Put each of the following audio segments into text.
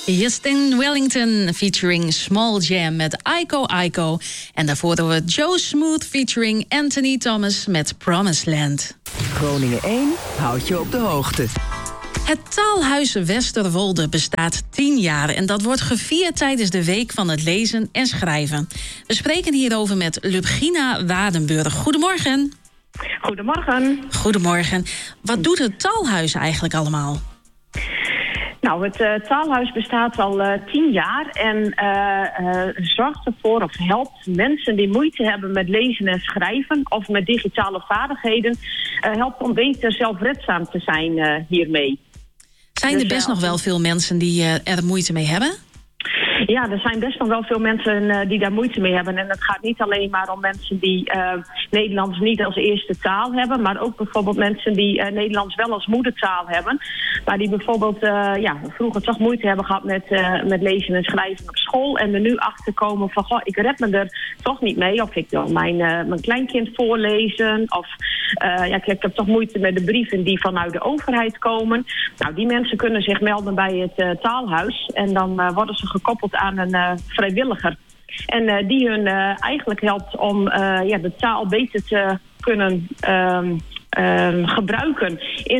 Justin Wellington featuring Small Jam met Aiko Aiko. En daarvoor doen we Joe Smooth featuring Anthony Thomas met Promised Land. Groningen 1 houdt je op de hoogte. Het Taalhuis Westerwolde bestaat 10 jaar en dat wordt gevierd tijdens de Week van het Lezen en Schrijven. We spreken hierover met Lubgina Waardenburg. Goedemorgen. Goedemorgen. Goedemorgen. Wat doet het Taalhuis eigenlijk allemaal? Nou, het Taalhuis bestaat al 10 jaar en zorgt ervoor of helpt mensen die moeite hebben met lezen en schrijven of met digitale vaardigheden, helpt om beter zelfredzaam te zijn hiermee. Zijn er best nog wel veel mensen die er moeite mee hebben? Ja, er zijn best nog wel veel mensen die daar moeite mee hebben. En het gaat niet alleen maar om mensen die Nederlands niet als eerste taal hebben, maar ook bijvoorbeeld mensen die Nederlands wel als moedertaal hebben. Maar die bijvoorbeeld vroeger toch moeite hebben gehad met lezen en schrijven op school. En er nu achter komen van, goh, ik red me er toch niet mee. Of ik wil mijn kleinkind voorlezen. Of ik heb toch moeite met de brieven die vanuit de overheid komen. Nou, die mensen kunnen zich melden bij het Taalhuis. En dan worden ze gekoppeld aan een vrijwilliger. En die hun eigenlijk helpt om de taal beter te kunnen gebruiken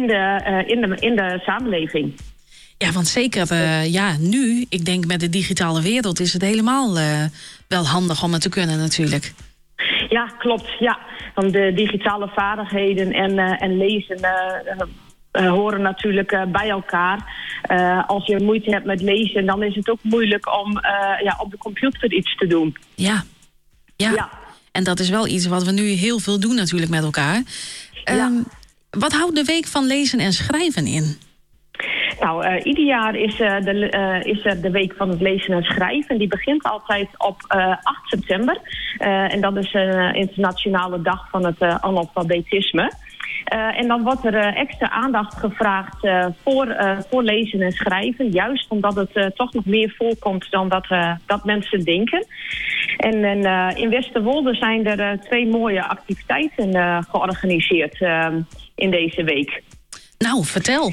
in de samenleving. Ja, want zeker nu, ik denk met de digitale wereld is het helemaal wel handig om het te kunnen natuurlijk. Ja, klopt. Ja. Want de digitale vaardigheden en lezen horen natuurlijk bij elkaar. Als je moeite hebt met lezen, dan is het ook moeilijk om op de computer iets te doen. Ja. En dat is wel iets wat we nu heel veel doen natuurlijk met elkaar. Wat houdt de Week van Lezen en Schrijven in? Nou, ieder jaar is er de Week van het Lezen en Schrijven. Die begint altijd op 8 september. En dat is een internationale dag van het analfabetisme. En dan wordt er extra aandacht gevraagd voor lezen en schrijven. Juist omdat het toch nog meer voorkomt dan dat mensen denken. En in Westerwolde zijn er 2 mooie activiteiten georganiseerd in deze week. Nou, vertel.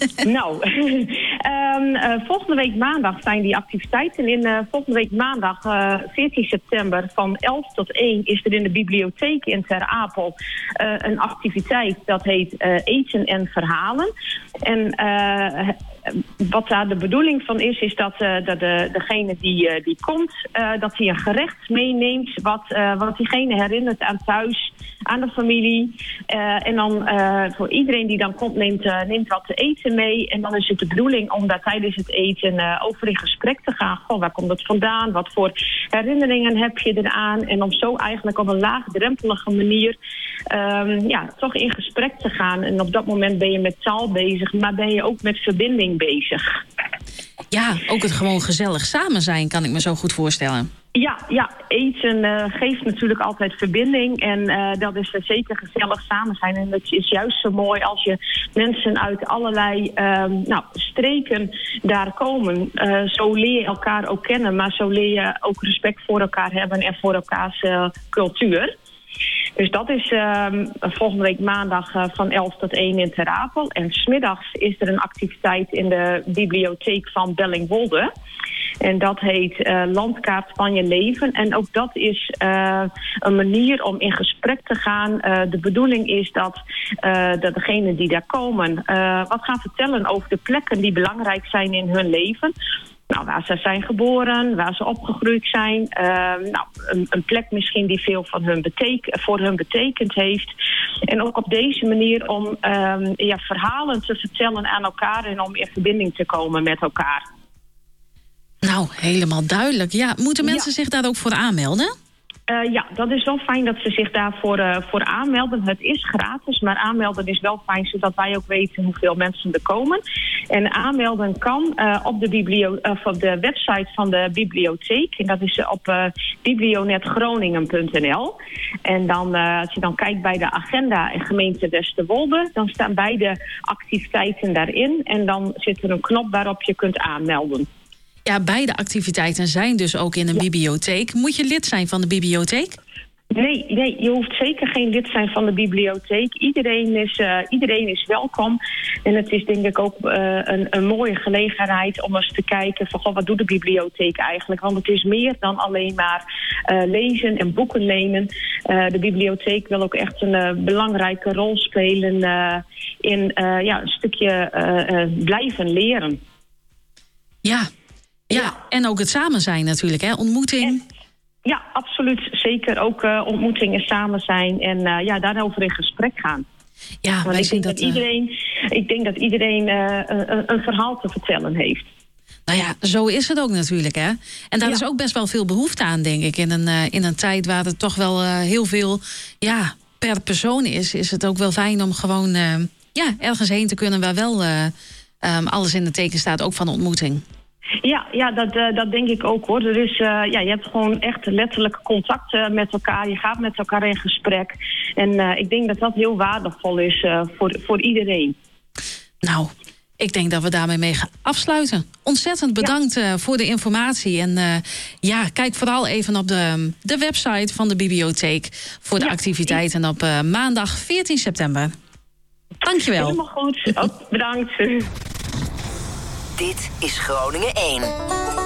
Volgende week maandag zijn die activiteiten. Volgende week maandag, 14 september, van 11 tot 1... is er in de bibliotheek in Ter Apel een activiteit dat heet Eten en Verhalen. En wat daar de bedoeling van is dat degene die komt, dat hij een gerecht meeneemt wat diegene herinnert aan thuis, aan de familie. En dan voor iedereen die dan komt, neemt wat te eten mee. En dan is het de bedoeling om daar tijdens het eten over in gesprek te gaan. Goh, waar komt het vandaan? Wat voor herinneringen heb je eraan? En om zo eigenlijk op een laagdrempelige manier toch in gesprek te gaan. En op dat moment ben je met taal bezig, maar ben je ook met verbinding bezig. Ja, ook het gewoon gezellig samen zijn, kan ik me zo goed voorstellen. Ja, eten geeft natuurlijk altijd verbinding. En dat is zeker gezellig samen zijn. En het is juist zo mooi als je mensen uit allerlei streken daar komen. Zo leer je elkaar ook kennen. Maar zo leer je ook respect voor elkaar hebben en voor elkaars cultuur. Dus dat is volgende week maandag van 11 tot 1 in Ter Apel. En 's middags is er een activiteit in de bibliotheek van Bellingwolde. En dat heet Landkaart van je leven. En ook dat is een manier om in gesprek te gaan. De bedoeling is dat degenen die daar komen wat gaan vertellen over de plekken die belangrijk zijn in hun leven. Nou, waar ze zijn geboren, waar ze opgegroeid zijn. Een plek misschien die veel van voor hun betekend heeft. En ook op deze manier om verhalen te vertellen aan elkaar en om in verbinding te komen met elkaar. Nou, helemaal duidelijk. Ja, moeten mensen zich daar ook voor aanmelden? Dat is wel fijn dat ze zich daarvoor voor aanmelden. Het is gratis, maar aanmelden is wel fijn, zodat wij ook weten hoeveel mensen er komen. En aanmelden kan op de website van de bibliotheek. En dat is op biblionetgroningen.nl. En dan, als je dan kijkt bij de agenda en gemeente Westerwolde, dan staan beide activiteiten daarin. En dan zit er een knop waarop je kunt aanmelden. Ja, beide activiteiten zijn dus ook in een bibliotheek. Moet je lid zijn van de bibliotheek? Nee, je hoeft zeker geen lid te zijn van de bibliotheek. Iedereen is welkom. En het is denk ik ook een mooie gelegenheid om eens te kijken van wat doet de bibliotheek eigenlijk? Want het is meer dan alleen maar lezen en boeken lenen. De bibliotheek wil ook echt een belangrijke rol spelen in een stukje blijven leren. Ja, en ook het samen zijn natuurlijk, hè? Ontmoeting. Ja, absoluut. Zeker ook ontmoetingen samen zijn en daarover in gesprek gaan. Ja, want ik denk dat iedereen een verhaal te vertellen heeft. Nou ja, zo is het ook natuurlijk, hè. En daar is ook best wel veel behoefte aan, denk ik. In een tijd waar er toch wel heel veel per persoon is het ook wel fijn om gewoon ergens heen te kunnen waar wel alles in het teken staat, ook van ontmoeting. Ja, dat denk ik ook, hoor. Er is, je hebt gewoon echt letterlijk contact met elkaar. Je gaat met elkaar in gesprek. En ik denk dat dat heel waardevol is voor iedereen. Nou, ik denk dat we daarmee mee gaan afsluiten. Ontzettend bedankt voor de informatie. En kijk vooral even op de website van de bibliotheek voor de activiteiten op maandag 14 september. Dankjewel. Helemaal goed. Bedankt. Dit is Groningen 1.